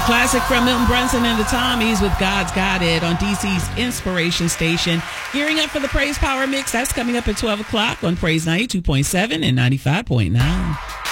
Classic from Milton Brunson and the Tommies with God's Got It on DC's Inspiration Station. Gearing up for the Praise Power Mix. That's coming up at 12 o'clock on Praise 92.7 and 95.9.